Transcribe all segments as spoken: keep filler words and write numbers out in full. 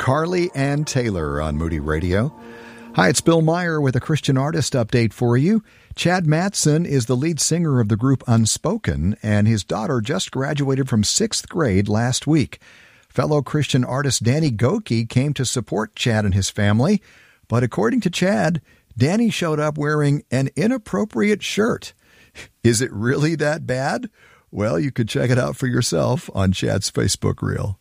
Carly Ann Taylor on Moody Radio. Hi, it's Bill Meyer with a Christian artist update for you. Chad Matson is the lead singer of the group Unspoken, and his daughter just graduated from sixth grade last week. Fellow Christian artist Danny Gokey came to support Chad and his family, but according to Chad, Danny showed up wearing an inappropriate shirt. Is it really that bad? Well, you could check it out for yourself on Chad's Facebook reel.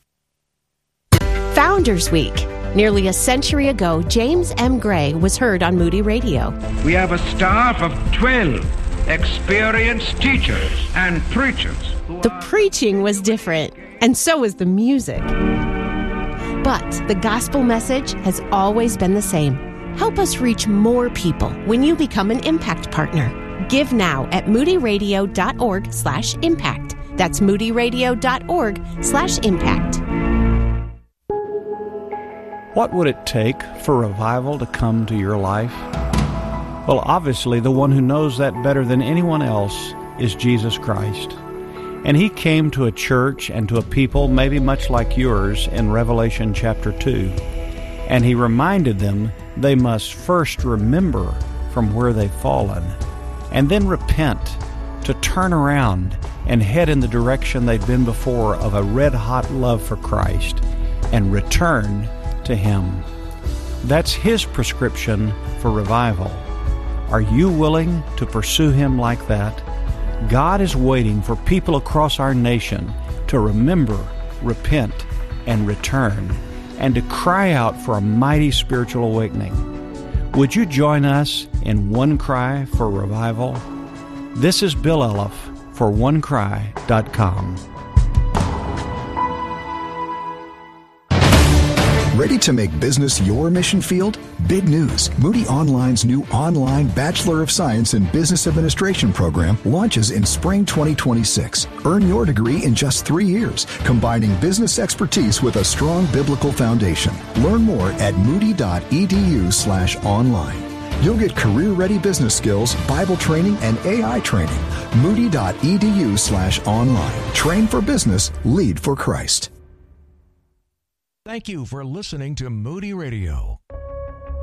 Founders Week. Nearly a century ago, James M. Gray was heard on Moody Radio. We have a staff of twelve experienced teachers and preachers. The preaching was different, and so was the music. But the gospel message has always been the same. Help us reach more people when you become an Impact Partner. Give now at moodyradio.org slash impact. That's moodyradio.org slash impact. What would it take for revival to come to your life? Well, obviously, the one who knows that better than anyone else is Jesus Christ. And he came to a church and to a people maybe much like yours in Revelation chapter two. And he reminded them they must first remember from where they've fallen, and then repent, to turn around and head in the direction they've been before of a red-hot love for Christ, and return to him. That's his prescription for revival. Are you willing to pursue him like that? God is waiting for people across our nation to remember, repent, and return, and to cry out for a mighty spiritual awakening. Would you join us in One Cry for Revival? This is Bill Elliff for one cry dot com. Ready to make business your mission field? Big news. Moody Online's new online Bachelor of Science in Business Administration program launches in spring twenty twenty-six. Earn your degree in just three years, combining business expertise with a strong biblical foundation. Learn more at moody.edu slash online. You'll get career-ready business skills, Bible training, and A I training. Moody.edu slash online. Train for business, lead for Christ. Thank you for listening to Moody Radio.